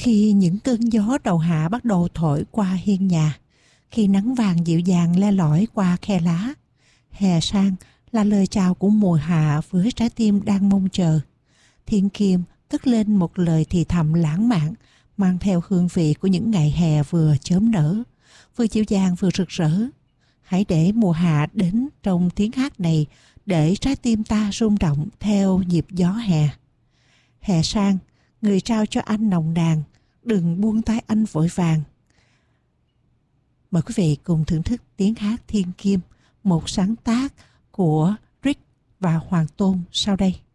Khi những cơn gió đầu hạ bắt đầu thổi qua hiên nhà, khi nắng vàng dịu dàng le lỏi qua khe lá, hè sang là lời chào của mùa hạ với trái tim đang mong chờ. Thiên Kim cất lên một lời thì thầm lãng mạn, mang theo hương vị của những ngày hè vừa chớm nở, vừa dịu dàng vừa rực rỡ. Hãy để mùa hạ đến trong tiếng hát này, để trái tim ta rung động theo nhịp gió hè. Hè sang, người trao cho anh nồng nàn, đừng buông tay anh vội vàng. Mời quý vị cùng thưởng thức tiếng hát Thiên Kim, một sáng tác của Rick và Hoàng Tôn sau đây.